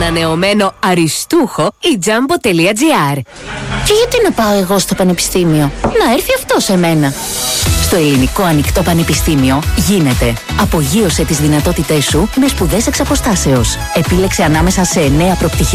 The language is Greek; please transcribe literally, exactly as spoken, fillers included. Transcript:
Ανανεωμένο αριστούχο η Jumbo.gr. Και γιατί να πάω εγώ στο πανεπιστήμιο? Να έρθει αυτό σε μένα. Στο Ελληνικό Ανοιχτό Πανεπιστήμιο γίνεται. Απογείωσε τις δυνατότητές σου με σπουδές εξ αποστάσεως. Επίλεξε ανάμεσα σε εννέα προπτυχιακά